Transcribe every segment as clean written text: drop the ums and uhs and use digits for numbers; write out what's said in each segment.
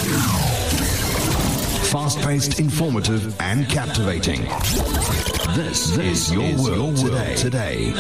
Fast-paced, informative and captivating. This is your world today.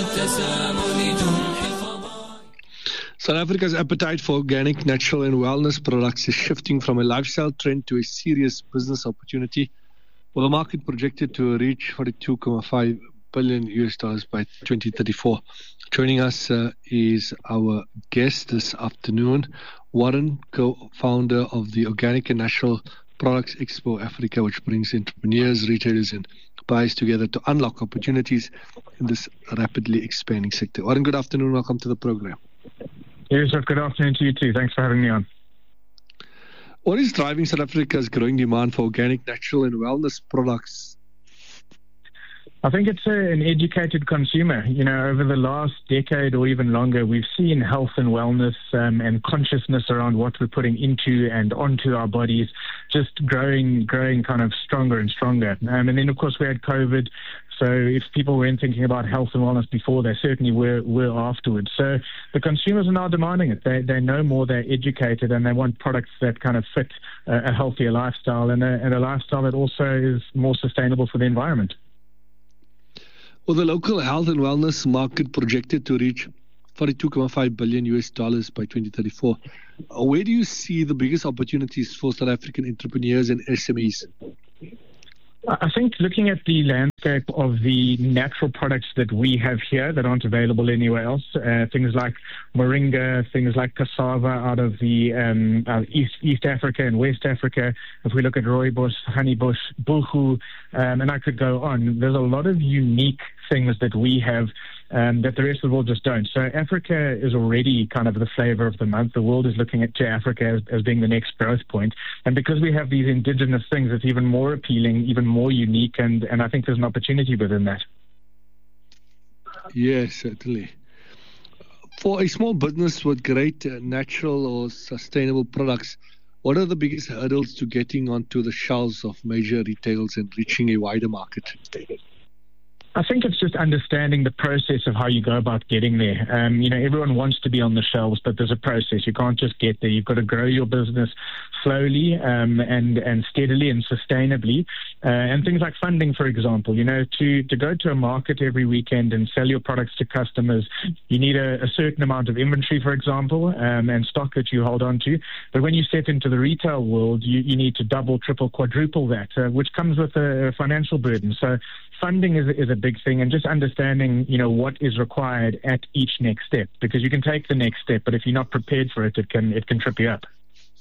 South Africa's appetite for organic, natural and wellness products is shifting from a lifestyle trend to a serious business opportunity, with the market projected to reach $42.5 billion by 2034. Joining us is our guest this afternoon, Warren, co-founder of the Organic and Natural Products Expo Africa, which brings entrepreneurs, retailers and buyers together to unlock opportunities in this rapidly expanding sector. Warren, good afternoon. Welcome to the program. Yes, good afternoon to you too. Thanks for having me on. What is driving South Africa's growing demand for organic, natural and wellness products? I think it's an educated consumer. You know, over the last decade or even longer, we've seen health and wellness and consciousness around what we're putting into and onto our bodies just growing kind of stronger and stronger. And then, of course, we had COVID. So if people weren't thinking about health and wellness before, they certainly were afterwards. So the consumers are now demanding it. They know more, they're educated, and they want products that kind of fit a healthier lifestyle and a lifestyle that also is more sustainable for the environment. Well, the local health and wellness market projected to reach $42.5 billion by 2034. Where do you see the biggest opportunities for South African entrepreneurs and SMEs? I think looking at the landscape of the natural products that we have here that aren't available anywhere else, things like moringa, things like cassava out of the East Africa and West Africa. If we look at rooibos, honeybush, buchu, and I could go on. There's a lot of unique things that we have that the rest of the world just don't. So Africa is already kind of the flavor of the month. The world is looking to Africa as being the next growth point. And because we have these indigenous things, it's even more appealing, even more unique, and I think there's an opportunity within that. Yes, certainly. For a small business with great natural or sustainable products, what are the biggest hurdles to getting onto the shelves of major retailers and reaching a wider market? I think it's just understanding the process of how you go about getting there. Everyone wants to be on the shelves, but there's a process. You can't just get there. You've got to grow your business slowly and steadily and sustainably. And things like funding, for example, to go to a market every weekend and sell your products to customers, you need a certain amount of inventory, for example, and stock that you hold on to. But when you step into the retail world, you need to double, triple, quadruple that, which comes with a financial burden. So funding is a big thing, and just understanding, what is required at each next step, because you can take the next step, but if you're not prepared for it, it can trip you up.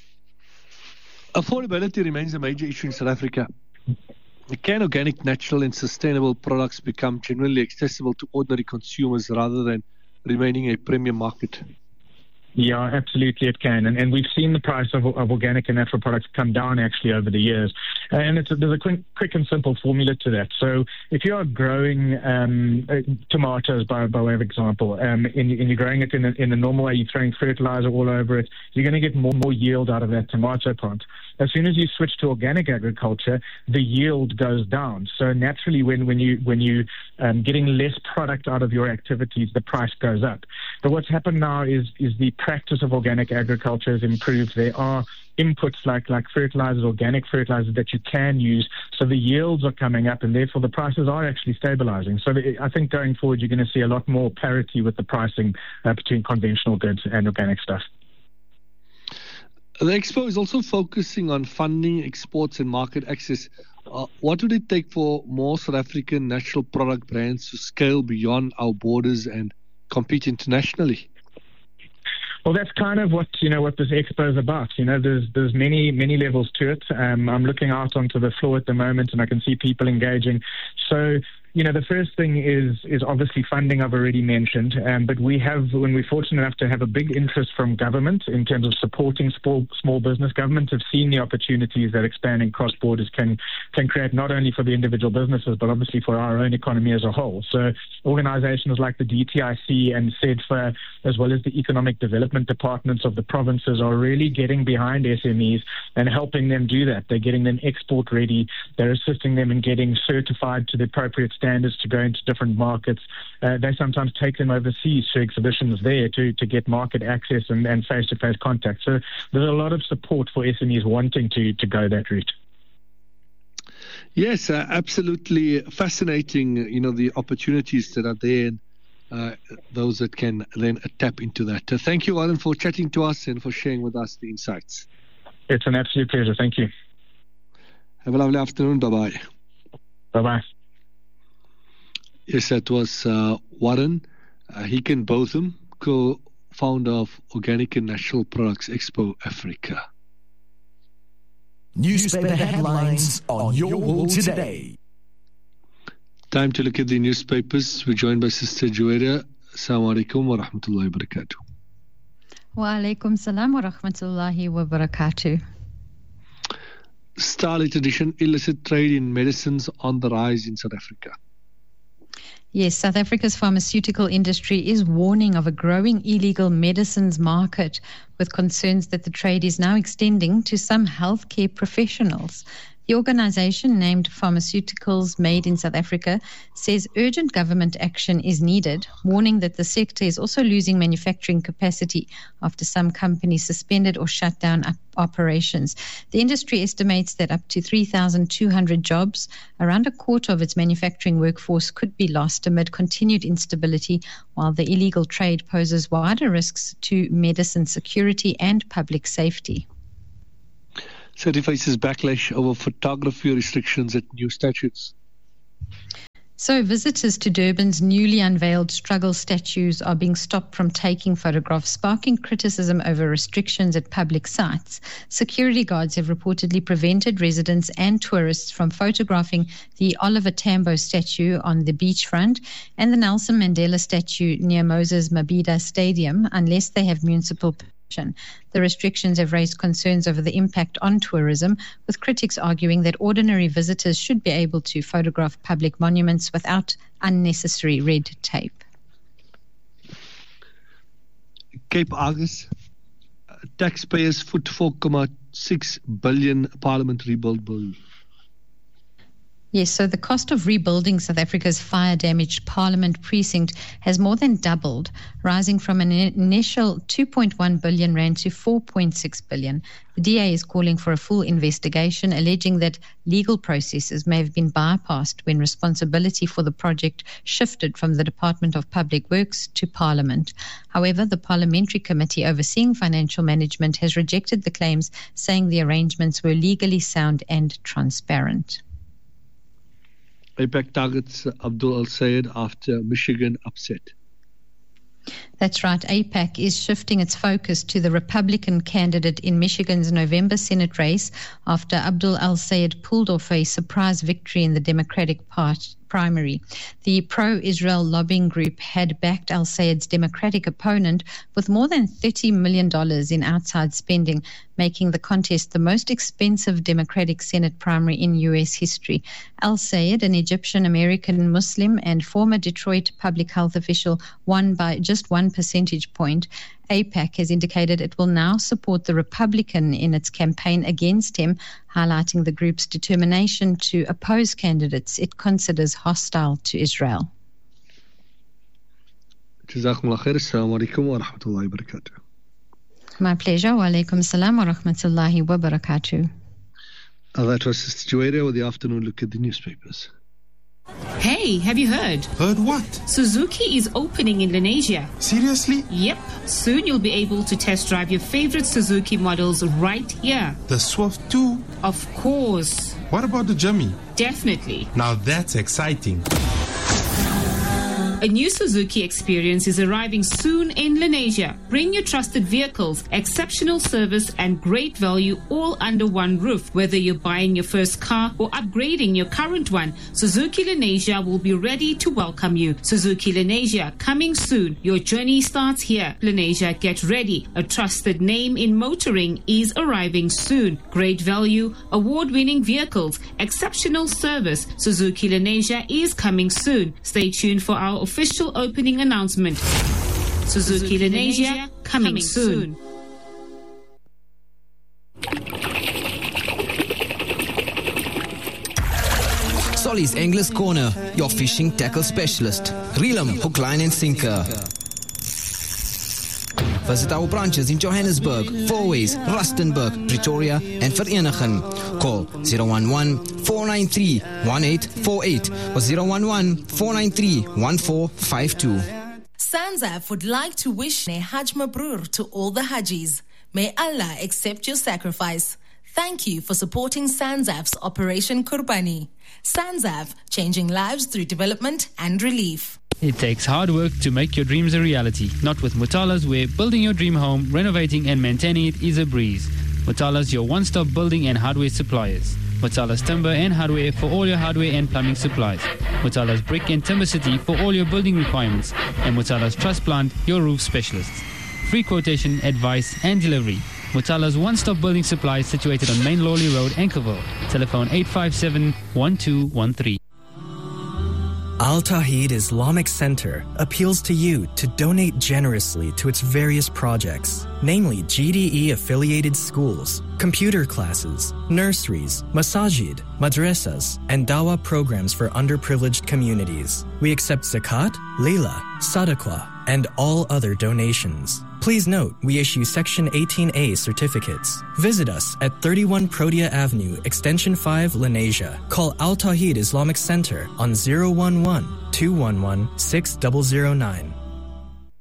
Affordability remains a major issue in South Africa. Can organic, natural and sustainable products become genuinely accessible to ordinary consumers rather than remaining a premium market? Yeah, absolutely it can. And we've seen the price of organic and natural products come down actually over the years. And there's a quick and simple formula to that. So if you are growing tomatoes, by way of example, and you're growing it in the normal way, you're throwing fertilizer all over it, you're going to get more yield out of that tomato plant. As soon as you switch to organic agriculture, the yield goes down. So naturally, when you getting less product out of your activities, the price goes up. But what's happened now is the practice of organic agriculture has improved. There are inputs like fertilizers, organic fertilizers that you can use. So the yields are coming up, and therefore the prices are actually stabilizing. So I think going forward, you're going to see a lot more parity with the pricing between conventional goods and organic stuff. The Expo is also focusing on funding, exports and market access. What would it take for more South African natural product brands to scale beyond our borders and compete internationally? Well, that's kind of what this expo is about. There's many levels to it. I'm looking out onto the floor at the moment, and I can see people engaging. So, the first thing is obviously funding, I've already mentioned, but when we're fortunate enough to have a big interest from government in terms of supporting small business. Governments have seen the opportunities that expanding cross borders can create, not only for the individual businesses, but obviously for our own economy as a whole. So organizations like the DTIC and SEDFA, as well as the economic development departments of the provinces, are really getting behind SMEs and helping them do that. They're getting them export ready. They're assisting them in getting certified to the appropriate standards standards to go into different markets. They sometimes take them overseas to exhibitions there to get market access and face-to-face contact. So there's a lot of support for SMEs wanting to go that route. Yes, absolutely fascinating, the opportunities that are there and those that can then tap into that. Thank you, Warren, for chatting to us and for sharing with us the insights. It's an absolute pleasure. Thank you. Have a lovely afternoon. Bye-bye. Bye-bye. Yes, that was Warren Hickenbotham, co-founder of Organic and Natural Products Expo Africa. Newspaper headlines on Your World Today. Time to look at the newspapers. We're joined by Sister Juwaira. Assalamu alaikum wa rahmatullahi wa barakatuh. Wa alaikum salam wa rahmatullahi wa barakatuh. Starlit edition, illicit trade in medicines on the rise in South Africa. Yes, South Africa's pharmaceutical industry is warning of a growing illegal medicines market, with concerns that the trade is now extending to some healthcare professionals. The organization, named Pharmaceuticals Made in South Africa, says urgent government action is needed, warning that the sector is also losing manufacturing capacity after some companies suspended or shut down operations. The industry estimates that up to 3,200 jobs, around a quarter of its manufacturing workforce, could be lost amid continued instability, while the illegal trade poses wider risks to medicine security and public safety. City faces backlash over photography restrictions at new statutes. So visitors to Durban's newly unveiled struggle statues are being stopped from taking photographs, sparking criticism over restrictions at public sites. Security guards have reportedly prevented residents and tourists from photographing the Oliver Tambo statue on the beachfront and the Nelson Mandela statue near Moses Mabhida Stadium unless they have municipal permission. The restrictions have raised concerns over the impact on tourism, with critics arguing that ordinary visitors should be able to photograph public monuments without unnecessary red tape. Cape Argus, taxpayers foot 4.6 billion Parliament rebuild bill. Yes, so the cost of rebuilding South Africa's fire-damaged Parliament precinct has more than doubled, rising from an initial 2.1 billion rand to 4.6 billion. The DA is calling for a full investigation, alleging that legal processes may have been bypassed when responsibility for the project shifted from the Department of Public Works to Parliament. However, the Parliamentary Committee overseeing financial management has rejected the claims, saying the arrangements were legally sound and transparent. AIPAC targets Abdul Al-Sayed after Michigan upset. That's right. AIPAC is shifting its focus to the Republican candidate in Michigan's November Senate race after Abdul Al-Sayed pulled off a surprise victory in the Democratic primary. The pro-Israel lobbying group had backed Al-Sayed's Democratic opponent with more than $30 million in outside spending, making the contest the most expensive Democratic Senate primary in U.S. history. Al-Sayed, an Egyptian-American Muslim and former Detroit public health official, won by just 1 percentage point. AIPAC has indicated it will now support the Republican in its campaign against him, highlighting the group's determination to oppose candidates it considers hostile to Israel. Jazakumullah khair. Assalamu alaikum wa rahmatullahi wa barakatuh. My pleasure. Wa alaikum salam wa rahmatullahi wa barakatuh. That was Sister Juwaira with the afternoon look at the newspapers. Hey, have you heard? Heard what? Suzuki is opening in Lenasia. Seriously? Yep. Soon you'll be able to test drive your favorite Suzuki models right here. The Swift too? Of course. What about the Jimmy? Definitely. Now that's exciting. A new Suzuki experience is arriving soon in Lenasia. Bring your trusted vehicles, exceptional service and great value all under one roof. Whether you're buying your first car or upgrading your current one, Suzuki Lenasia will be ready to welcome you. Suzuki Lenasia coming soon. Your journey starts here. Lenasia, get ready. A trusted name in motoring is arriving soon. Great value, award-winning vehicles, exceptional service. Suzuki Lenasia is coming soon. Stay tuned for our official opening announcement. Suzuki Lenasia coming soon. Solly's Anglers Corner, your fishing tackle specialist. Reel 'em, hook, line and sinker. Visit our branches in Johannesburg, Fourways, Rustenburg, Pretoria and Vereeniging. Call 011-493-1848 or 011-493-1452. Sanzaf would like to wish a Hajj Mabrur to all the Hajis. May Allah accept your sacrifice. Thank you for supporting Sanzaf's Operation Kurbani. Sanzaf, changing lives through development and relief. It takes hard work to make your dreams a reality. Not with Mutalas, where building your dream home, renovating and maintaining it is a breeze. Mutalas, your one-stop building and hardware suppliers. Mutalas Timber and Hardware for all your hardware and plumbing supplies. Mutalas Brick and Timber City for all your building requirements. And Mutalas Truss Plant, your roof specialists. Free quotation, advice and delivery. Mutalas one-stop building supplies situated on Main Lawley Road, Anchorville. Telephone 857-1213. Al Tawheed Islamic Center appeals to you to donate generously to its various projects, namely GDE-affiliated schools, computer classes, nurseries, masajid, madrasas, and dawah programs for underprivileged communities. We accept zakat, lila, sadaqah, and all other donations. Please note, we issue Section 18A certificates. Visit us at 31 Protea Avenue, Extension 5, Lenasia. Call Al Tawheed Islamic Center on 011-211-6009.